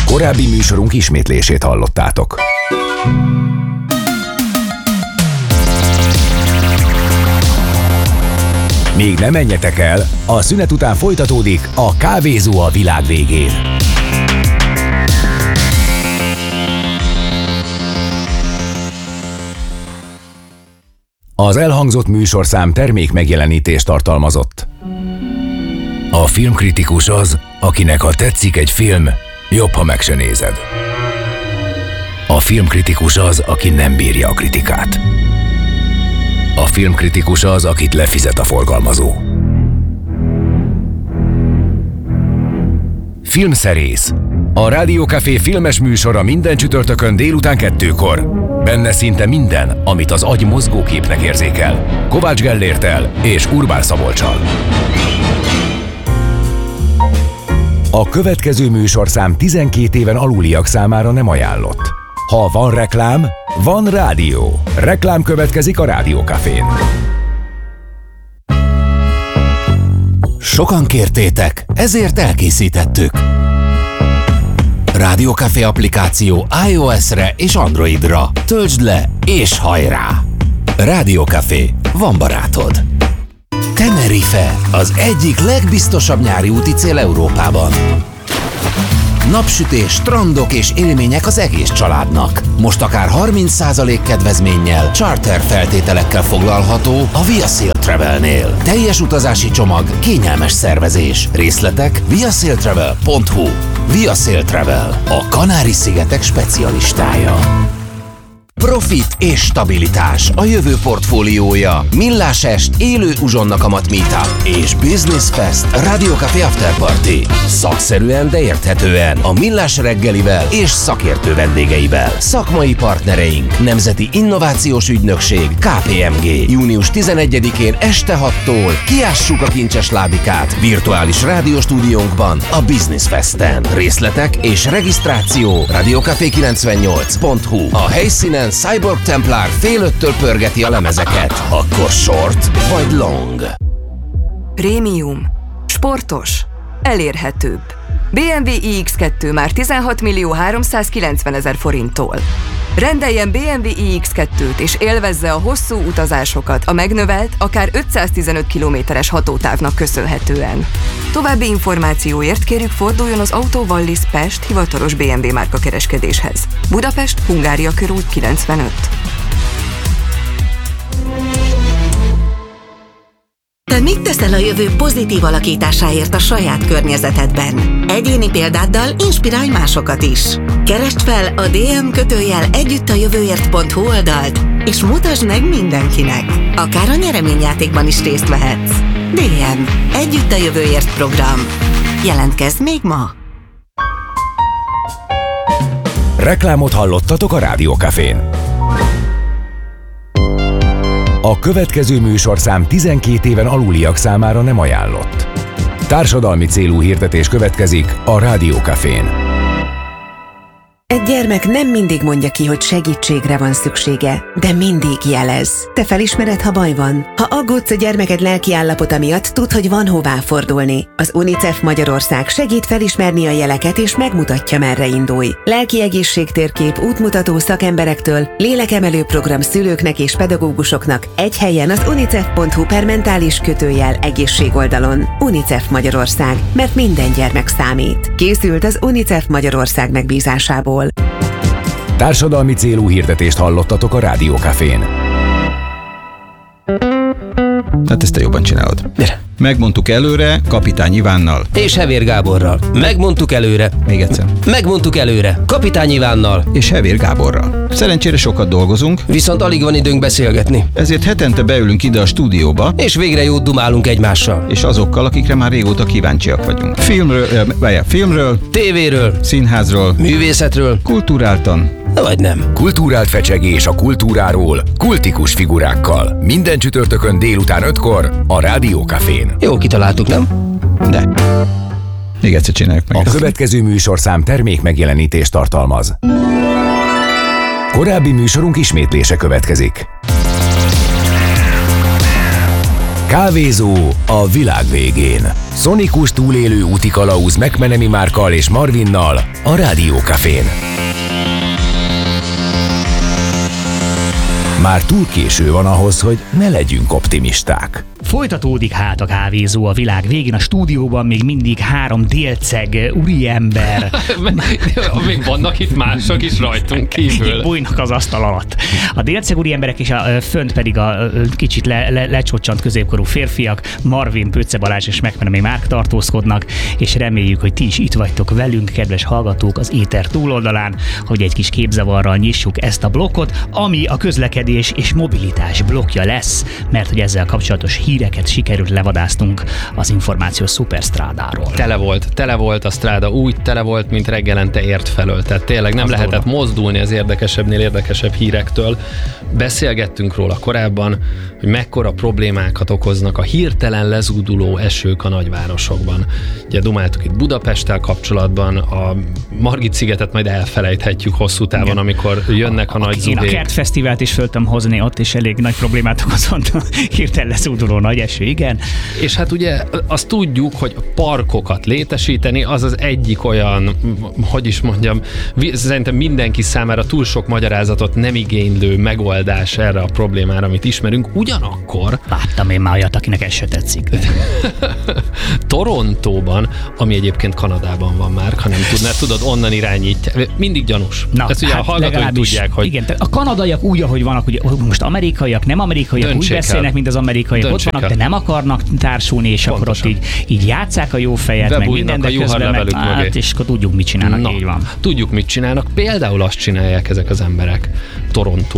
Korábbi műsorunk ismétlését hallottátok. Még nem menjetek el, a szünet után folytatódik a Kávézó a világ végén. Az elhangzott műsorszám termék megjelenítést tartalmazott. A filmkritikus az, akinek ha tetszik egy film, jobb, ha meg se nézed. A filmkritikus az, aki nem bírja a kritikát. A filmkritikus az, akit lefizet a forgalmazó. Filmszerész. A Rádió Café filmes műsora minden csütörtökön délután 2-kor. Benne szinte minden, amit az agy mozgóképnek érzékel. Kovács Gellérttel és Urbán Szabolccsal. A következő műsorszám 12 éven aluliak számára nem ajánlott. Ha van reklám, van rádió. Reklám következik a Rádió Cafén. Sokan kértétek, ezért elkészítettük. Rádió Café applikáció iOS-re és Androidra. Töltsd le és hajrá! Rádió Café, van barátod. Tenerife, az egyik legbiztosabb nyári úti cél Európában. Napsütés, strandok és élmények az egész családnak. Most akár 30% kedvezménnyel, charter feltételekkel foglalható a Via Sail Travelnél. Teljes utazási csomag, kényelmes szervezés. Részletek viasailtravel.hu. Via Sail Travel, a Kanári-szigetek specialistája. Profit és stabilitás a jövő portfóliója. Millás est, élő uzsonnakamat meetup és Business Fest Rádió Café After Party. Szakszerűen, de érthetően a Millás reggelivel és szakértő vendégeivel. Szakmai partnereink, Nemzeti Innovációs Ügynökség, KPMG. Június 11-én este 6-tól kiássuk a kincses ládikát virtuális rádióstúdiónkban a Business Festen. Részletek és regisztráció radiocafé98.hu. A helyszínen Cyborg Templar fél 5-től pörgeti a lemezeket. Akkor short vagy long? Prémium. Sportos. Elérhetőbb. BMW iX2 már 16.390.000 forinttól. Rendeljen BMW iX2-t és élvezze a hosszú utazásokat a megnövelt, akár 515 kilométeres hatótávnak köszönhetően. További információért kérjük forduljon az Auto Wallis Pest hivatalos BMW márka kereskedéshez. Budapest, Hungária körút 95. Te mit teszel a jövő pozitív alakításáért a saját környezetedben? Egyéni példáddal inspirálj másokat is. Keresd fel a dm_együttajövőért.hu oldalt, és mutasd meg mindenkinek. Akár a nyereményjátékban is részt vehetsz. DM. Együtt a jövőért program. Jelentkezz még ma! Reklámot hallottatok a Rádió Cafén. A következő műsorszám 12 éven aluliak számára nem ajánlott. Társadalmi célú hirdetés következik a Rádió Cafén. Egy gyermek nem mindig mondja ki, hogy segítségre van szüksége, de mindig jelez. Te felismered, ha baj van. Ha aggódsz a gyermeked lelki állapota miatt, tudd, hogy van hová fordulni. Az UNICEF Magyarország segít felismerni a jeleket és megmutatja, merre indulj. Lelki egészségtérkép, útmutató szakemberektől, lélekemelő program szülőknek és pedagógusoknak egy helyen az unicef.hu/egészség oldalon. UNICEF Magyarország, mert minden gyermek számít. Készült az UNICEF Magyarország megbízásából. Társadalmi célú hirdetést hallottatok a Rádió Cafén. Hát ezt te jobban csinálod. Gyere. Megmondtuk előre Kapitány Ivánnal. És Hevér Gáborral. Megmondtuk előre. Még egyszer. Megmondtuk előre. Kapitány Ivánnal. És Hevér Gáborral. Szerencsére sokat dolgozunk. Viszont alig van időnk beszélgetni. Ezért hetente beülünk ide a stúdióba. És végre jót dumálunk egymással. És azokkal, akikre már régóta kíváncsiak vagyunk. Filmről, tévéről, színházról, művészetről, kulturáltan. Vagy nem. Kulturált fecsegés a kultúráról, kultikus figurákkal. Minden csütörtökön délután 5-kor a Rádió Cafén. Jó kitaláltuk, nem? De. Még egyszer csináljuk meg. A következő műsorszám termék megjelenítést tartalmaz. Korábbi műsorunk ismétlése következik. Kávézó a világ végén. Szonikus túlélő útikalauz McMenemy Márkkal és Marvinnal a Rádió Cafén. Már túl késő van ahhoz, hogy ne legyünk optimisták. Folytatódik hát a kávézó a világ végén, a stúdióban még mindig 3 délceg úriember. Még vannak itt mások is rajtunk kívül. Bújnak az asztal alatt. A délceg úriemberek és fönt pedig a kicsit lecsocsant középkorú férfiak, Marvin, Pötze Balázs és McMenemy Márk tartózkodnak, és reméljük, hogy ti is itt vagytok velünk, kedves hallgatók, az éter túloldalán, hogy egy kis képzavarral nyissuk ezt a blokkot, ami a közlekedés és mobilitás blokkja lesz, mert hogy ezzel kapcsolatos híreket sikerült levadáztunk az információs szuperstrádáról. Tele volt a stráda, úgy tele volt, mint reggelente ért felől. Tehát tényleg nem lehetett mozdulni az érdekesebbnél érdekesebb hírektől. Beszélgettünk róla korábban, hogy mekkora problémákat okoznak a hirtelen lezúduló esők a nagyvárosokban. Ugye dumáltuk itt Budapesttel kapcsolatban, a Margit-szigetet majd elfelejthetjük hosszú távon, igen, amikor jönnek a nagy zugék. Én a Kertfesztivált is föltem hozni, ott is elég nagy problémát okozott a hirtelen lezúduló nagy eső, igen. És hát ugye azt tudjuk, hogy parkokat létesíteni, az az egyik olyan, hogy is mondjam, szerintem mindenki számára túl sok magyarázatot nem igénylő megoldás erre a problémára, amit ismerünk. Ugyanakkor... Láttam én már olyat, akinek ez se tetszik. Torontóban, ami egyébként Kanadában van már, ha nem tudod, onnan irányítja. Mindig gyanús. Na, ezt ugye hát a hallgatók tudják, hogy... Igen, a kanadaiak úgy, ahogy vannak, ugye most amerikaiak, nem amerikaiak, úgy beszélnek, mint az amerikaiak, ott vannak, de nem akarnak társulni, és pontosan. Akkor ott így játsszák a jó fejet, meg minden, de közben meg, hát, és akkor tudjuk, mit csinálnak, így van. Tudjuk, mit csinálnak. Például azt csinálják ezek az emberek Torontóban,